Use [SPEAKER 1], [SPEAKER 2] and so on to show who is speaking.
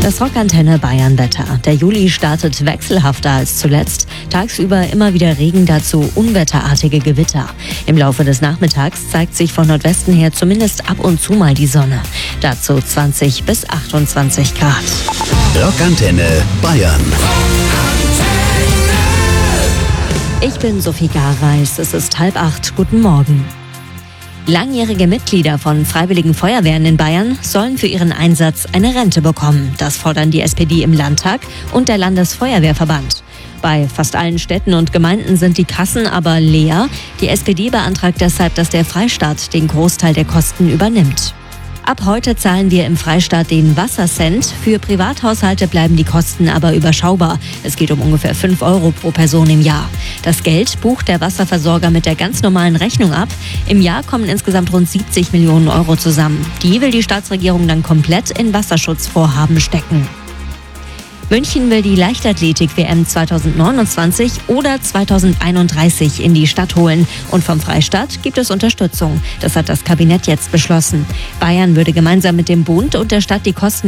[SPEAKER 1] Das Rockantenne Bayern-Wetter. Der Juli startet wechselhafter als zuletzt. Tagsüber immer wieder Regen, dazu unwetterartige Gewitter. Im Laufe des Nachmittags zeigt sich von Nordwesten her zumindest ab und zu mal die Sonne. Dazu 20 bis 28 Grad.
[SPEAKER 2] Rockantenne Bayern.
[SPEAKER 1] Ich bin Sophie Gareis. Es ist 7:30. Guten Morgen. Langjährige Mitglieder von Freiwilligen Feuerwehren in Bayern sollen für ihren Einsatz eine Rente bekommen. Das fordern die SPD im Landtag und der Landesfeuerwehrverband. Bei fast allen Städten und Gemeinden sind die Kassen aber leer. Die SPD beantragt deshalb, dass der Freistaat den Großteil der Kosten übernimmt. Ab heute zahlen wir im Freistaat den Wassercent. Für Privathaushalte bleiben die Kosten aber überschaubar. Es geht um ungefähr 5 € pro Person im Jahr. Das Geld bucht der Wasserversorger mit der ganz normalen Rechnung ab. Im Jahr kommen insgesamt rund 70 Millionen € zusammen. Die will die Staatsregierung dann komplett in Wasserschutzvorhaben stecken. München will die Leichtathletik-WM 2029 oder 2031 in die Stadt holen. Und vom Freistaat gibt es Unterstützung. Das hat das Kabinett jetzt beschlossen. Bayern würde gemeinsam mit dem Bund und der Stadt die Kosten